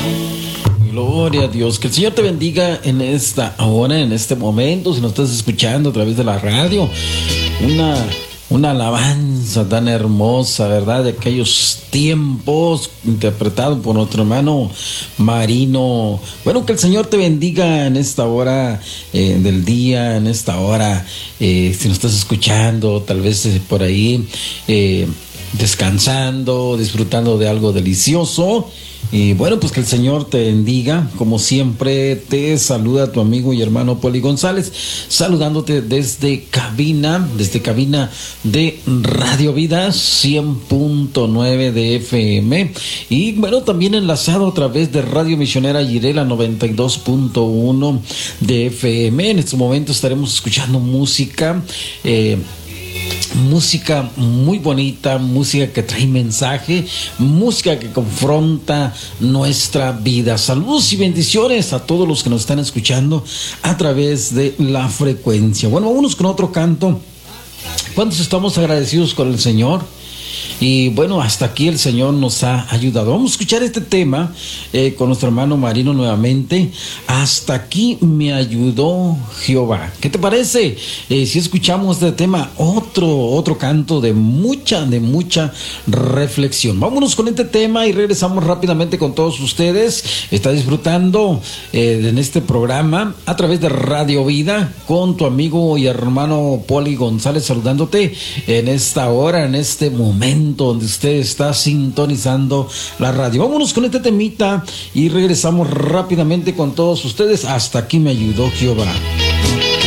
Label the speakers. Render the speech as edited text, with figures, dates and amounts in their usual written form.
Speaker 1: Gloria a Dios. Que el Señor te bendiga en esta hora, en este momento. Si nos estás escuchando a través de la radio, una alabanza tan hermosa, ¿verdad? De aquellos tiempos, interpretado por nuestro hermano Marino. Bueno, que el Señor te bendiga en esta hora del día, en esta hora, si nos estás escuchando, tal vez por ahí descansando, disfrutando de algo delicioso. Y bueno, pues que el Señor te bendiga. Como siempre, te saluda tu amigo y hermano Poli González, saludándote desde cabina de Radio Vida 100.9 de FM. Y bueno, también enlazado a través de Radio Misionera Jirela 92.1 de FM. En este momento estaremos escuchando música muy bonita, música que trae mensaje, música que confronta nuestra vida. Saludos y bendiciones a todos los que nos están escuchando a través de la frecuencia. Bueno, vámonos con otro canto. ¿Cuántos estamos agradecidos con el Señor? Y bueno, hasta aquí el Señor nos ha ayudado. Vamos a escuchar este tema con nuestro hermano Marino nuevamente. Hasta aquí me ayudó Jehová. ¿Qué te parece? Si escuchamos este tema, otro canto de mucha reflexión. Vámonos con este tema y regresamos rápidamente con todos ustedes. Está disfrutando en este programa a través de Radio Vida con tu amigo y hermano Poli González, saludándote en esta hora, en este momento donde usted está sintonizando la radio. Vámonos con este temita y regresamos rápidamente con todos ustedes. Hasta aquí me ayudó Jehová.